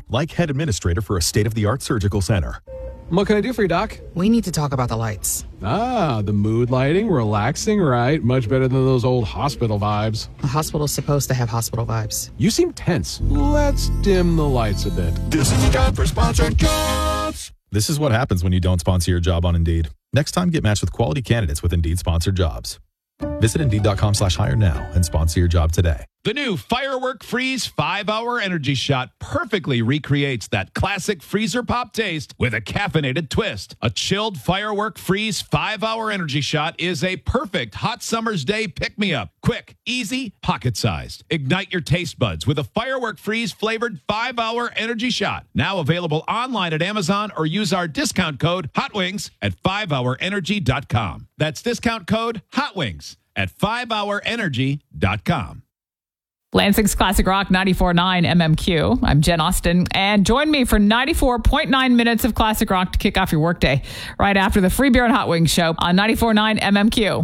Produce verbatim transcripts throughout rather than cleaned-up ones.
like head administrator for a state-of-the-art surgical center. What can I do for you, Doc? We need to talk about the lights. Ah, the mood lighting, relaxing, right? Much better than those old hospital vibes. A hospital's supposed to have hospital vibes. You seem tense. Let's dim the lights a bit. This is a job for sponsored jobs. This is what happens when you don't sponsor your job on Indeed. Next time, get matched with quality candidates with Indeed sponsored jobs. Visit Indeed.com slash hire now and sponsor your job today. The new Firework Freeze five hour Energy Shot perfectly recreates that classic freezer pop taste with a caffeinated twist. A chilled Firework Freeze five hour Energy Shot is a perfect hot summer's day pick-me-up. Quick, easy, pocket-sized. Ignite your taste buds with a Firework Freeze flavored five hour Energy Shot. Now available online at Amazon or use our discount code HOTWINGS at five hour energy dot com. That's discount code HOTWINGS at five hour energy dot com. Lansing's Classic Rock ninety-four point nine M M Q. I'm Jen Austen, and join me for ninety-four point nine minutes of Classic Rock to kick off your workday right after the Free Beer and Hot Wings show on ninety-four point nine M M Q.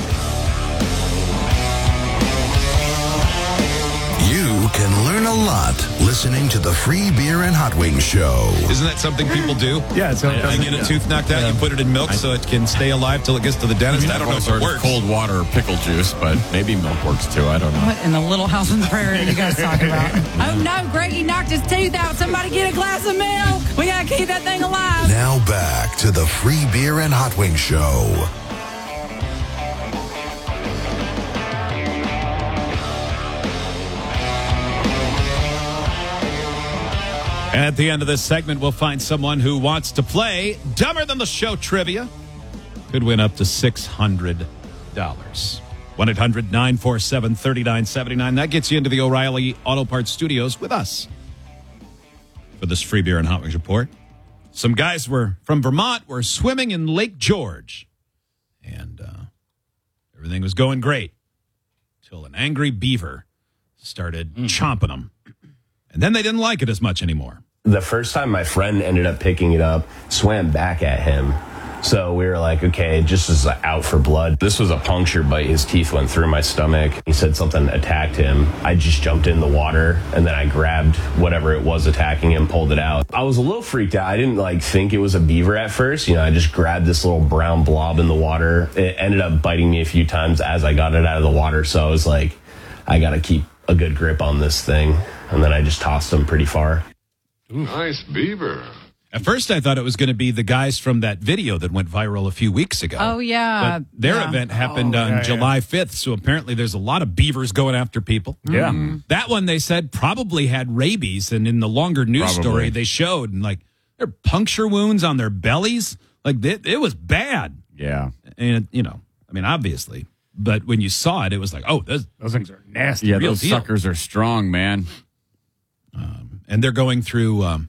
You can learn a lot listening to the Free Beer and Hot Wings show. Isn't that something people do? Yeah, it's okay. You get a tooth knocked out, yeah. You put it in milk so it can stay alive till it gets to the dentist. I, mean, I don't know if it works. Cold water or pickle juice, but maybe milk works too. I don't know. What in the Little House on the Prairie are you guys talking about? Oh no, Greggy knocked his tooth out. Somebody get a glass of milk. We gotta keep that thing alive. Now back to the Free Beer and Hot Wings show. At the end of this segment, we'll find someone who wants to play Dumber Than the Show trivia. Could win up to six hundred dollars. one eight hundred nine four seven three nine seven nine. That gets you into the O'Reilly Auto Parts studios with us for this Free Beer and Hot Wings report. Some guys were from Vermont were swimming in Lake George, and uh, everything was going great until an angry beaver started mm. chomping them. And then they didn't like it as much anymore. The first time my friend ended up picking it up, swam back at him. So we were like, okay, just as out for blood. This was a puncture bite. His teeth went through my stomach. He said something attacked him. I just jumped in the water and then I grabbed whatever it was attacking him, pulled it out. I was a little freaked out. I didn't like think it was a beaver at first. You know, I just grabbed this little brown blob in the water. It ended up biting me a few times as I got it out of the water. So I was like, I got to keep a good grip on this thing. And then I just tossed him pretty far. Ooh. Nice beaver. At first, I thought it was going to be the guys from that video that went viral a few weeks ago. Oh, yeah. But their yeah. event happened oh, on yeah, July yeah. fifth, so apparently there's a lot of beavers going after people. Yeah. Mm-hmm. That one, they said, probably had rabies, and in the longer news Probably. story, they showed, and like, there are puncture wounds on their bellies. Like, it, it was bad. Yeah. And, you know, I mean, obviously. But when you saw it, it was like, oh, those, those things are nasty. Yeah, real those deal. suckers are strong, man. Um, and they're going through um,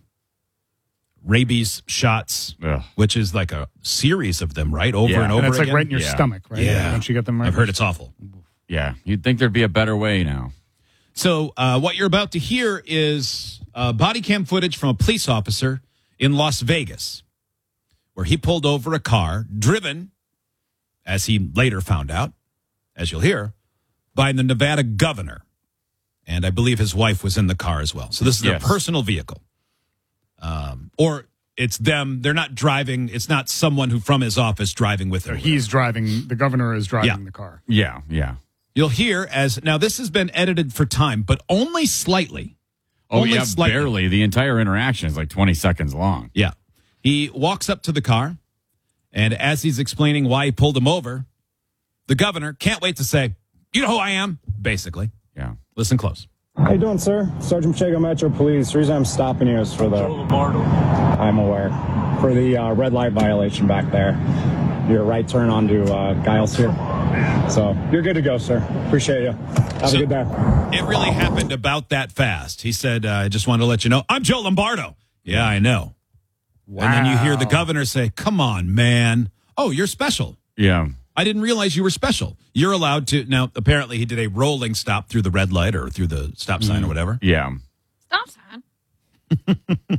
rabies shots, Ugh. which is like a series of them, right? Over Yeah. and over And it's like again. right in your Yeah. stomach, right? Yeah. Once you get them right. I've heard it's awful. Yeah, you'd think there'd be a better way now. So uh, what you're about to hear is uh, body cam footage from a police officer in Las Vegas, where he pulled over a car driven, as he later found out, as you'll hear, by the Nevada governor. And I believe his wife was in the car as well. So this is Yes. their personal vehicle. Um, or it's them. They're not driving. It's not someone who from his office driving with him. He's driving, the governor is driving Yeah. the car. Yeah, yeah. You'll hear as, now this has been edited for time, but only slightly. Oh, Only yeah, slightly. barely. The entire interaction is like twenty seconds long. Yeah. He walks up to the car, and as he's explaining why he pulled him over, the governor can't wait to say, you know who I am, basically. Yeah. Listen close. How you doing, sir? Sergeant Pacheco Metro Police. The reason I'm stopping you is for the... I'm aware. For the uh, red light violation back there. Your right turn onto uh, Giles here. So, you're good to go, sir. Appreciate you. Have So, a good day. It really happened about that fast. He said, uh, I just wanted to let you know, I'm Joe Lombardo. Yeah, I know. Wow. And then you hear the governor say, come on, man. Oh, you're special. Yeah. I didn't realize you were special. You're allowed to. Now, apparently, he did a rolling stop through the red light or through the stop sign or whatever. Yeah. Stop sign.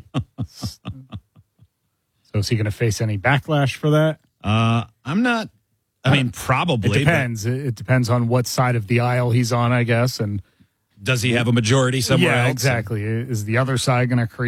So is he going to face any backlash for that? Uh, I'm not. I mean, probably. It depends. It depends on what side of the aisle he's on, I guess. And Does he have a majority somewhere yeah, else? exactly. Is the other side going to create